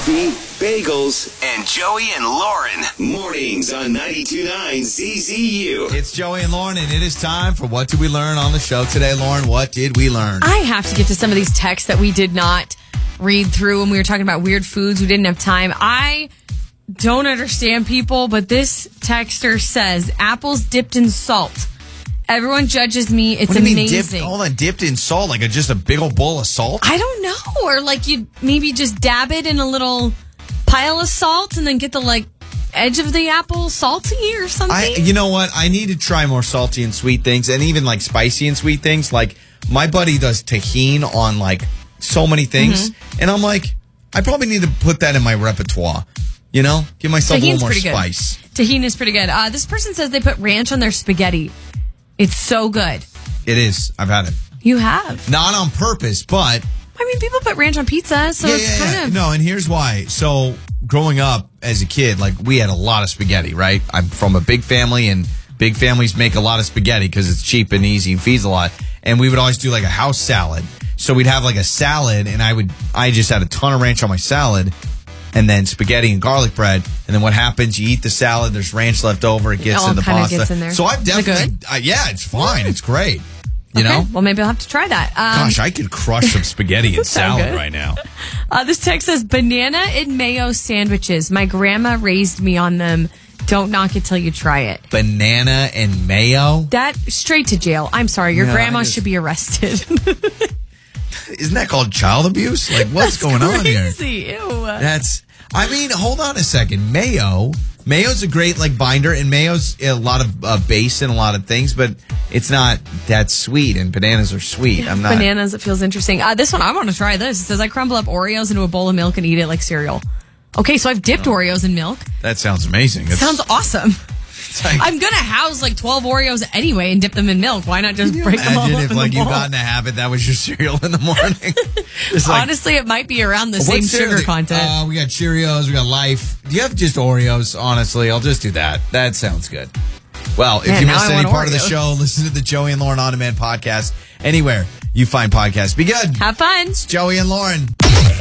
Coffee, bagels, and Joey and Lauren. Mornings on 92.9 CZU. It's Joey and Lauren, and it is time for What Did We Learn on the show today. Lauren, what did we learn? I have to get to some of these texts that we did not read through when we were talking about weird foods. We didn't have time. I don't understand people, but this texter says apples dipped in salt. Everyone judges me. It's what do you mean amazing. Dipped? Hold on, dipped in salt, like just a big old bowl of salt? I don't know. Or like you maybe just dab it in a little pile of salt and then get the edge of the apple salty or something. You know what? I need to try more salty and sweet things, and even like spicy and sweet things. Like my buddy does tahini on so many things, and I'm like, I probably need to put that in my repertoire. You know, give myself Tahini's a little more pretty spice. Good. Tahini is pretty good. This person says they put ranch on their spaghetti. It's so good. It is. I've had it. You have? Not on purpose, but I mean, people put ranch on pizza, so it's kind of... No, and here's why. So, growing up as a kid, we had a lot of spaghetti, right? I'm from a big family, and big families make a lot of spaghetti because it's cheap and easy and feeds a lot. And we would always do a house salad. So, we'd have a salad, and I just had a ton of ranch on my salad, and then spaghetti and garlic bread. And then what happens? You eat the salad, there's ranch left over, it gets in the pasta. Gets in there. So, I've definitely... Is it good? Yeah, it's fine. It's great. You know? Well, maybe I'll have to try that. Gosh, I could crush some spaghetti and salad right now. This text says, banana and mayo sandwiches. My grandma raised me on them. Don't knock it till you try it. Banana and mayo? That, straight to jail. I'm sorry, your grandma should be arrested. Isn't that called child abuse? What's going on here? Ew. Hold on a second. Mayo's a great binder, and mayo's a lot of base in a lot of things, but it's not that sweet, and bananas are sweet. Bananas, it feels interesting. This one, I want to try this. It says, I crumble up Oreos into a bowl of milk and eat it like cereal. Okay, so I've dipped Oreos in milk. That sounds amazing. Sounds awesome. I'm going to house 12 Oreos anyway and dip them in milk. Why not just break them all up in the bowl? Imagine if you got in a habit, that was your cereal in the morning. Honestly, it might be around the same sugar content. We got Cheerios, we got Life. Do you have just Oreos? Honestly, I'll just do that. That sounds good. Well, if you missed any part of the show, listen to the Joey and Lauren On Demand podcast anywhere you find podcasts. Be good. Have fun. It's Joey and Lauren.